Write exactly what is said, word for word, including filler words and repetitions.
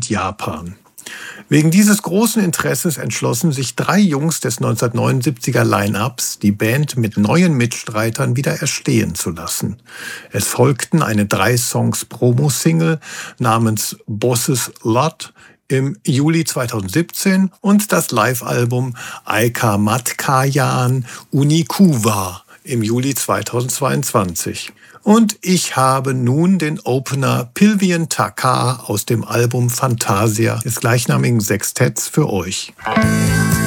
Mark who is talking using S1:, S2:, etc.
S1: und Japan. Wegen dieses großen Interesses entschlossen sich drei Jungs des neunzehnhundertneunundsiebziger Line-Ups, die Band mit neuen Mitstreitern wieder erstehen zu lassen. Es folgten eine drei-Songs-Promo-Single namens Bosses Lot im Juli zweitausendsiebzehn und das Live-Album Aika Matkajan Unikuva im Juli zweitausendzweiundzwanzig. Und ich habe nun den Opener Pilvian Takar aus dem Album Fantasia des gleichnamigen Sextetts für euch.